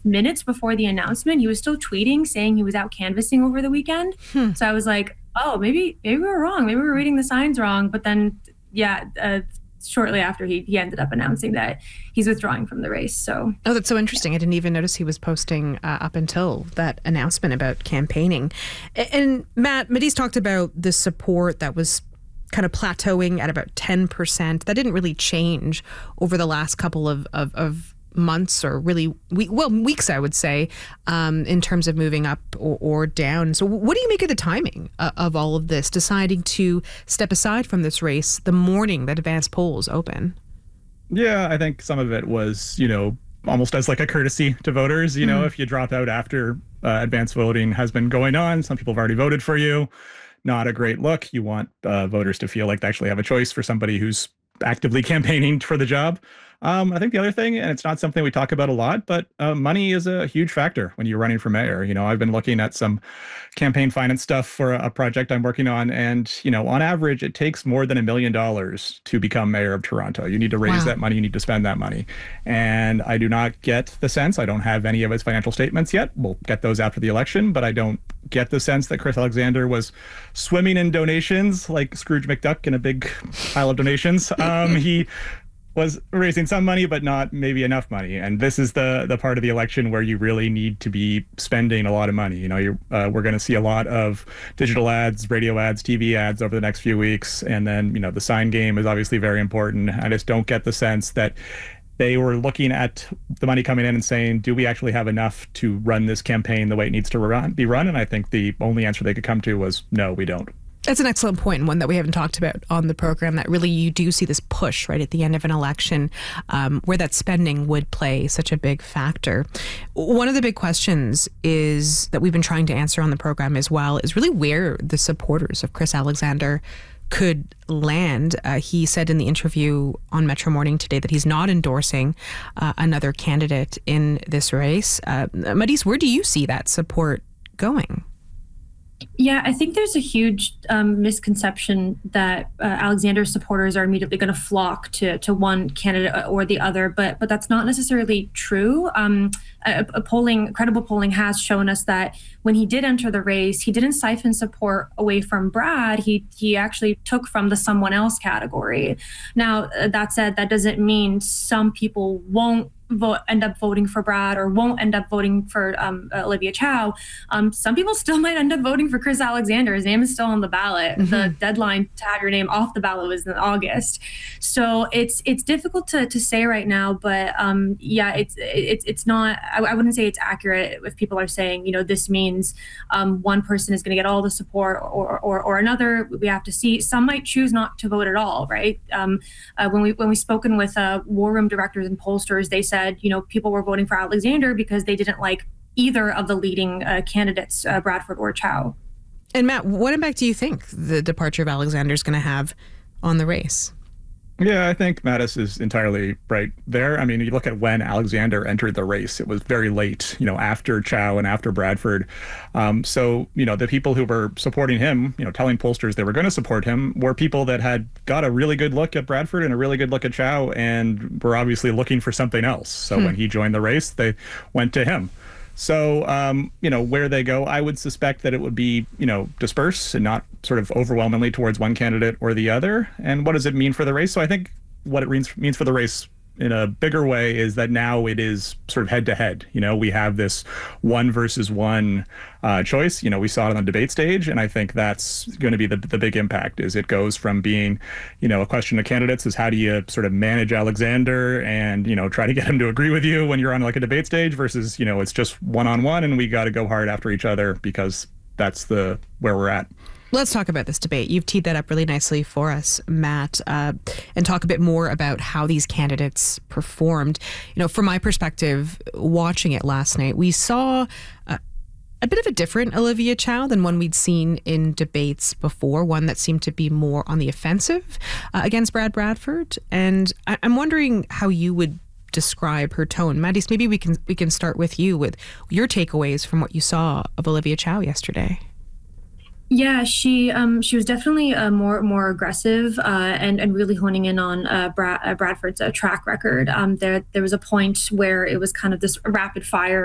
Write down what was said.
minutes before the announcement, he was still tweeting saying he was out canvassing over the weekend. So I was like, oh, maybe we were wrong. Maybe we were reading the signs wrong. But then, shortly after he ended up announcing that he's withdrawing from the race. So that's so interesting. I didn't even notice he was posting up until that announcement about campaigning. And Matt, Madis talked about the support that was kind of plateauing at about 10%. That didn't really change over the last couple of months, or really weeks, I would say, in terms of moving up or down. So what do you make of the timing of all of this, deciding to step aside from this race the morning that advanced polls open? Yeah, I think some of it was, almost as like a courtesy to voters. If you drop out after advanced voting has been going on, some people have already voted for you. Not a great look. You want voters to feel like they actually have a choice for somebody who's actively campaigning for the job. I think the other thing, and it's not something we talk about a lot, but money is a huge factor when you're running for mayor. I've been looking at some campaign finance stuff for a project I'm working on, and on average, it takes more than $1 million to become mayor of Toronto. You need to raise that money, you need to spend that money, and I do not get the sense. I don't have any of his financial statements yet. We'll get those after the election, but I don't get the sense that Chris Alexander was swimming in donations like Scrooge McDuck in a big pile of donations. He was raising some money, but not maybe enough money. And this is the part of the election where you really need to be spending a lot of money. We're going to see a lot of digital ads, radio ads, TV ads over the next few weeks. And then, the sign game is obviously very important. I just don't get the sense that they were looking at the money coming in and saying, do we actually have enough to run this campaign the way it needs to be run? And I think the only answer they could come to was, no, we don't. That's an excellent point, and one that we haven't talked about on the program, that really you do see this push right at the end of an election where that spending would play such a big factor. One of the big questions is that we've been trying to answer on the program as well is really where the supporters of Chris Alexander could land. He said in the interview on Metro Morning today that he's not endorsing another candidate in this race. Madis, where do you see that support going? Yeah, I think there's a huge misconception that Alexander's supporters are immediately going to flock to one candidate or the other, but that's not necessarily true. Credible polling has shown us that when he did enter the race, he didn't siphon support away from Brad. He actually took from the someone else category. Now, that said, that doesn't mean some people won't end up voting for Brad or won't end up voting for Olivia Chow. Some people still might end up voting for Chris Alexander. His name is still on the ballot. Mm-hmm. The deadline to have your name off the ballot was in August. So it's difficult to say right now, but it's not, I wouldn't say it's accurate if people are saying, this means one person is going to get all the support or another. We have to see. Some might choose not to vote at all, right? When we spoken with war room directors and pollsters, they said, people were voting for Alexander because they didn't like either of the leading candidates, Bradford or Chow. And Matt, what impact do you think the departure of Alexander is going to have on the race? Yeah, I think Mattis is entirely right there. I mean, you look at when Alexander entered the race, it was very late, after Chow and after Bradford. So, the people who were supporting him, telling pollsters they were going to support him were people that had got a really good look at Bradford and a really good look at Chow and were obviously looking for something else. So when he joined the race, they went to him. So, where they go, I would suspect that it would be, disperse and not sort of overwhelmingly towards one candidate or the other. And what does it mean for the race? So I think what it means for the race in a bigger way is that now it is sort of head to head. We have this one versus one choice. We saw it on the debate stage, and I think that's going to be the big impact. Is it goes from being, a question of candidates is how do you sort of manage Alexander and try to get him to agree with you when you're on like a debate stage versus it's just one-on-one and we got to go hard after each other because that's where we're at. Let's talk about this debate. You've teed that up really nicely for us, Matt, and talk a bit more about how these candidates performed. From my perspective, watching it last night, we saw a bit of a different Olivia Chow than one we'd seen in debates before, one that seemed to be more on the offensive against Brad Bradford. And I'm wondering how you would describe her tone. Madis, maybe we can start with you with your takeaways from what you saw of Olivia Chow yesterday. Yeah, she was definitely more aggressive and really honing in on Bradford's track record. There was a point where it was kind of this rapid fire